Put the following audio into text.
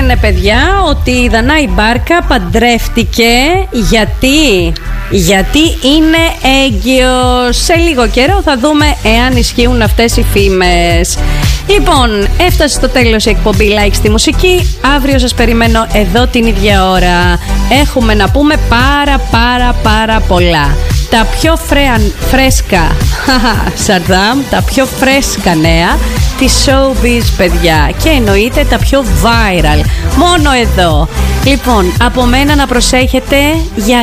λένε παιδιά ότι η Δανάη Μπάρκα παντρεύτηκε γιατί είναι έγκυος. Σε λίγο καιρό θα δούμε εάν ισχύουν αυτές οι φήμες. Λοιπόν, έφτασε στο τέλος η εκπομπή Like στη μουσική. Αύριο σας περιμένω εδώ την ίδια ώρα. Έχουμε να πούμε πάρα πολλά. Τα πιο φρέσκα Σαρδάμ, τα πιο φρέσκα νέα της showbiz, παιδιά. Και εννοείται τα πιο viral, μόνο εδώ. Λοιπόν, από μένα να προσέχετε. Γεια